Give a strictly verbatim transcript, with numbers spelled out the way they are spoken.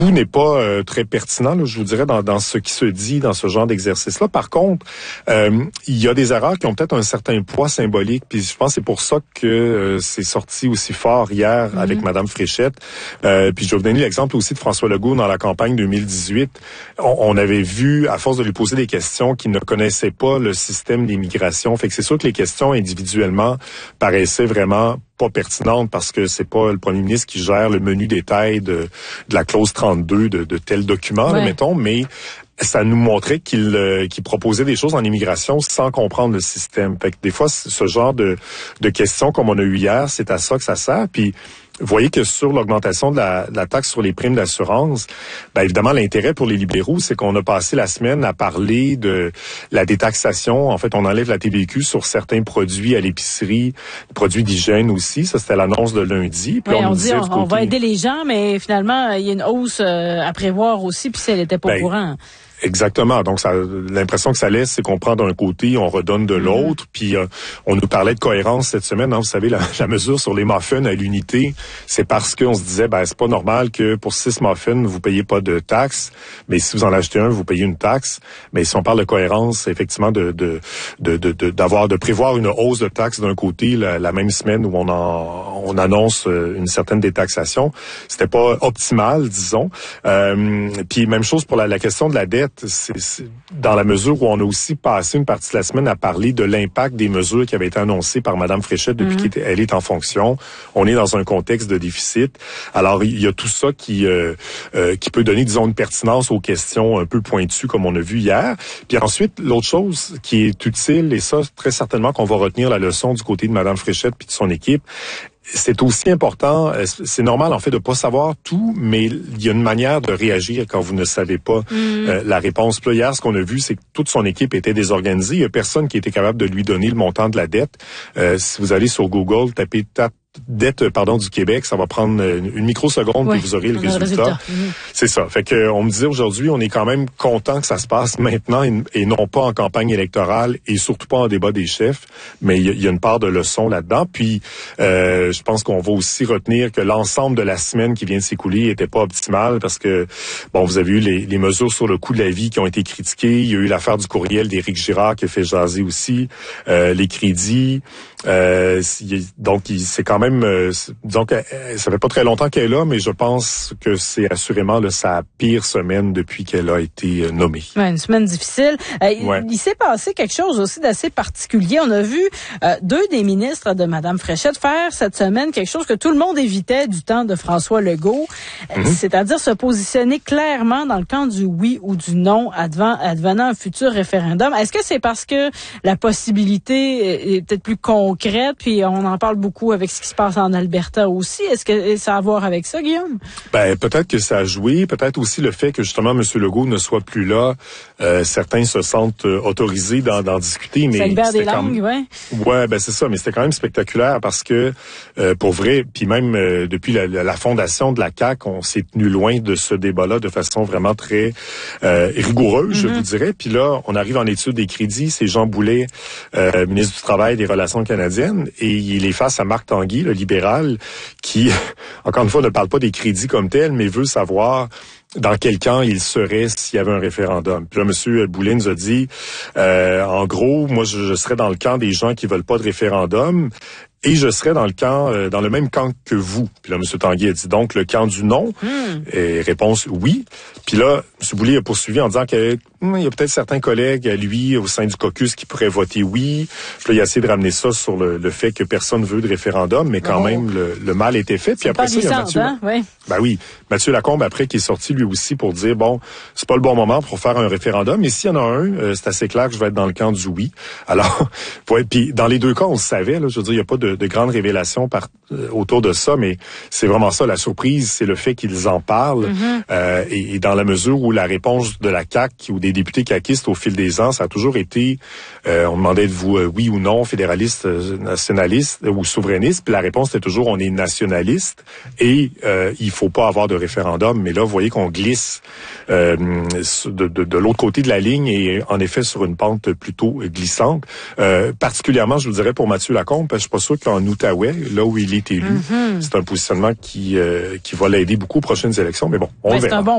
tout n'est pas euh, très pertinent, là, je vous dirais, dans, dans ce qui se dit dans ce genre d'exercice-là. Par contre, euh, il y a des erreurs qui ont peut-être un certain poids symbolique, puis je pense que c'est pour ça que euh, c'est sorti aussi fort hier mm-hmm. avec Madame Fréchette. Euh, puis je vais vous donner l'exemple aussi de François Legault dans la campagne deux mille dix-huit. On, on avait vu, à force de lui poser des questions, qu'il ne connaissait pas le système d'immigration. Fait que c'est sûr que les questions individuellement paraissaient vraiment pas pertinente parce que c'est pas le premier ministre qui gère le menu détail de, de la clause trente-deux de, de tel document, ouais. là, mettons, mais ça nous montrait qu'il, euh, qu'il proposait des choses en immigration sans comprendre le système. Fait que des fois, ce genre de, de questions comme on a eu hier, c'est à ça que ça sert. Puis vous voyez que sur l'augmentation de la, de la taxe sur les primes d'assurance, ben évidemment, l'intérêt pour les libéraux, c'est qu'on a passé la semaine à parler de la détaxation. En fait, on enlève la T V Q sur certains produits à l'épicerie, produits d'hygiène aussi. Ça, c'était l'annonce de lundi. Puis oui, on, on dit on, côté... on va aider les gens, mais finalement, il y a une hausse euh, à prévoir aussi, puis si elle n'était pas ben, au courant. Exactement. Donc, ça, l'impression que ça laisse, c'est qu'on prend d'un côté, on redonne de l'autre. Mm-hmm. Puis, euh, on nous parlait de cohérence cette semaine. Hein, vous savez, la, la mesure sur les muffins à l'unité, c'est parce qu'on se disait, ben, c'est pas normal que pour six muffins, vous payez pas de taxe. Mais si vous en achetez un, vous payez une taxe. Mais si on parle de cohérence, effectivement, de, de, de, de, de d'avoir, de prévoir une hausse de taxes d'un côté la, la même semaine où on en, on annonce une certaine détaxation, c'était pas optimal, disons. Euh, puis, même chose pour la, la question de la dette. C'est, c'est dans la mesure où on a aussi passé une partie de la semaine à parler de l'impact des mesures qui avaient été annoncées par Mme Fréchette depuis mm-hmm. qu'elle est en fonction. On est dans un contexte de déficit. Alors, il y a tout ça qui euh, euh, qui peut donner, disons, une pertinence aux questions un peu pointues comme on a vu hier. Puis ensuite, l'autre chose qui est utile, et ça, très certainement qu'on va retenir la leçon du côté de Mme Fréchette puis de son équipe, c'est aussi important, c'est normal en fait de pas savoir tout, mais il y a une manière de réagir quand vous ne savez pas mmh. euh, la réponse. Puis là, hier, ce qu'on a vu, c'est que toute son équipe était désorganisée. Il y a personne qui était capable de lui donner le montant de la dette. Euh, si vous allez sur Google, tapez tap dette pardon du Québec, ça va prendre une, une microseconde oui, puis vous aurez le résultat. Le résultat. Mmh. C'est ça. Fait que on me disait aujourd'hui, on est quand même content que ça se passe maintenant et, et non pas en campagne électorale et surtout pas en débat des chefs, mais il y, y a une part de leçon là-dedans. Puis euh, je pense qu'on va aussi retenir que l'ensemble de la semaine qui vient de s'écouler était pas optimal parce que bon, vous avez eu les, les mesures sur le coût de la vie qui ont été critiquées, il y a eu l'affaire du courriel d'Éric Girard qui a fait jaser aussi, euh, les crédits, euh, donc c'est quand même Euh, donc, ça fait pas très longtemps qu'elle est là, mais je pense que c'est assurément là, sa pire semaine depuis qu'elle a été euh, nommée. Ouais, une semaine difficile. Euh, ouais. Il, il s'est passé quelque chose aussi d'assez particulier. On a vu euh, deux des ministres de Mme Fréchette faire cette semaine quelque chose que tout le monde évitait du temps de François Legault, mm-hmm. c'est-à-dire se positionner clairement dans le camp du oui ou du non advenant, advenant un futur référendum. Est-ce que c'est parce que la possibilité est peut-être plus concrète, puis on en parle beaucoup avec ce qui se passe en Alberta aussi. Est-ce que ça a à voir avec ça, Guillaume? Ben, peut-être que ça a joué. Peut-être aussi le fait que, justement, M. Legault ne soit plus là. Euh, certains se sentent euh, autorisés d'en, d'en discuter. Mais ça libère des langues, même... ouais. Ouais, ben, c'est ça. Mais c'était quand même spectaculaire parce que, euh, pour vrai, puis même euh, depuis la, la fondation de la C A Q, on s'est tenu loin de ce débat-là de façon vraiment très euh, rigoureuse, mm-hmm. je vous dirais. Puis là, on arrive en étude des crédits. C'est Jean Boulet, euh, ministre du Travail et des Relations canadiennes, et il est face à Marc Tanguy, le libéral, qui, encore une fois, ne parle pas des crédits comme tels, mais veut savoir dans quel camp il serait s'il y avait un référendum. Puis là, M. Boulet nous a dit, euh, en gros, moi, je, je serais dans le camp des gens qui veulent pas de référendum. Et je serais dans le camp, euh, dans le même camp que vous. Puis là, M. Tanguy a dit donc le camp du non. Mm. Et réponse oui. Puis là, M. Boulet a poursuivi en disant qu'il hum, y a peut-être certains collègues à lui au sein du caucus qui pourraient voter oui. Puis là, il a essayé de ramener ça sur le, le fait que personne veut de référendum, mais quand oh. même le, le mal était fait. Puis c'est après ça, il y a Mathieu. Hein? Oui. Ben oui, Mathieu Lacombe après qui est sorti lui aussi pour dire bon, c'est pas le bon moment pour faire un référendum, mais s'il y en a un, euh, c'est assez clair que je vais être dans le camp du oui. Alors, ouais, puis dans les deux cas, on le savait. Là, je veux dire, il y a pas de de grandes révélations par, euh, autour de ça, mais c'est vraiment ça, la surprise, c'est le fait qu'ils en parlent. Mm-hmm. Euh, et, et dans la mesure où la réponse de la C A Q ou des députés caquistes au fil des ans, ça a toujours été, euh, on demandait de vous euh, oui ou non, fédéraliste, euh, nationaliste euh, ou souverainiste, puis la réponse était toujours on est nationaliste et euh, il faut pas avoir de référendum. Mais là, vous voyez qu'on glisse euh, de, de, de l'autre côté de la ligne et en effet sur une pente plutôt glissante. Euh, particulièrement, je vous dirais, pour Mathieu Lacombe, parce que je suis pas sûr qu'en Outaouais, là où il est élu, mm-hmm. c'est un positionnement qui, euh, qui va l'aider beaucoup aux prochaines élections. Mais bon, on ben, le verra. C'est un bon